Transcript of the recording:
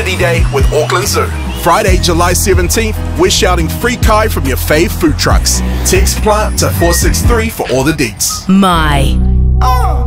Community Day with Auckland Zoo. Friday, July 17th, we're shouting free kai from your fave food trucks. Text plant to 463 for all the deets. My.